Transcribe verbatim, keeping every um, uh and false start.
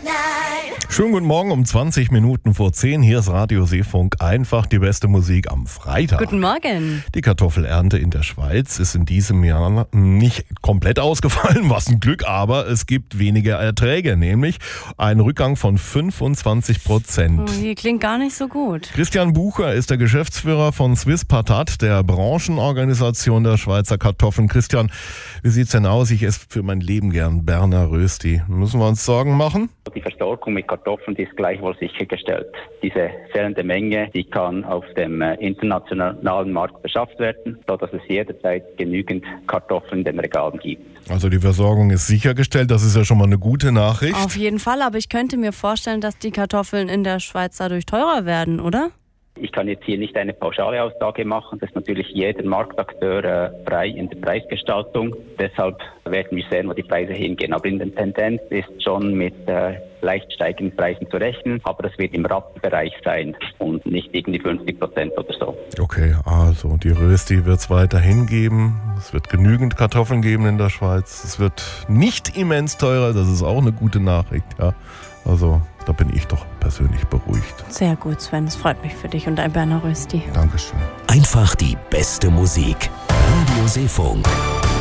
Schönen guten Morgen um zwanzig Minuten vor zehn. Hier ist Radio Seefunk. Einfach die beste Musik am Freitag. Guten Morgen. Die Kartoffelernte in der Schweiz ist in diesem Jahr nicht komplett ausgefallen, was ein Glück, aber es gibt weniger Erträge, nämlich einen Rückgang von fünfundzwanzig Prozent. Oh, hier klingt gar nicht so gut. Christian Bucher ist der Geschäftsführer von Swiss Patat, der Branchenorganisation der Schweizer Kartoffeln. Christian, wie sieht's denn aus? Ich esse für mein Leben gern Berner Rösti. Müssen wir uns Sorgen machen? Die Versorgung mit Kartoffeln die ist gleichwohl sichergestellt. Diese fehlende Menge, die kann auf dem äh, internationalen Markt beschafft werden, sodass es jederzeit genügend Kartoffeln in den Regalen gibt. Also die Versorgung ist sichergestellt, das ist ja schon mal eine gute Nachricht. Auf jeden Fall, aber ich könnte mir vorstellen, dass die Kartoffeln in der Schweiz dadurch teurer werden, oder? Ich kann jetzt hier nicht eine pauschale Aussage machen. Das ist natürlich jeder Marktakteur äh, frei in der Preisgestaltung. Deshalb werden wir sehen, wo die Preise hingehen. Aber in der Tendenz ist schon mit äh, leicht steigenden Preisen zu rechnen. Aber das wird im Rappenbereich sein und nicht irgendwie fünfzig Prozent oder so. Okay, also die Rösti wird es weiterhin geben. Es wird genügend Kartoffeln geben in der Schweiz. Es wird nicht immens teurer. Das ist auch eine gute Nachricht, ja. Also da bin ich doch persönlich beruhigt. Sehr gut, Sven. Es freut mich für dich und dein Berner Rösti. Dankeschön. Einfach die beste Musik. Radio Seefunk.